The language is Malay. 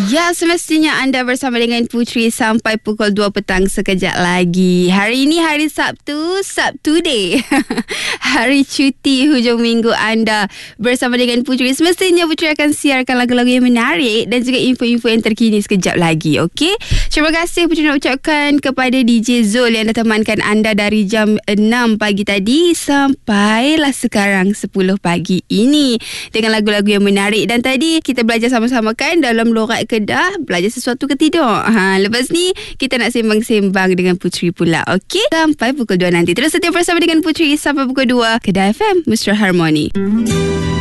Ya, semestinya anda bersama dengan Putri sampai pukul 2 petang sekejap lagi. Hari ini hari Sabtu, Sabtu Day. Hari cuti hujung minggu anda bersama dengan Putri. Semestinya Putri akan siarkan lagu-lagu yang menarik dan juga info-info yang terkini sekejap lagi. Okey? Terima kasih Putri nak ucapkan kepada DJ Zul yang dah temankan anda dari jam 6 pagi tadi sampailah sekarang 10 pagi ini dengan lagu-lagu yang menarik. Dan tadi kita belajar sama-sama kan dalam lorat Kedah, belajar sesuatu ke tidak. Lepas ni kita nak sembang-sembang dengan Putri pula. Okey? Sampai pukul 2 nanti. Terus setia bersama dengan Putri sampai pukul 2. Kedah FM, Mesra Harmoni.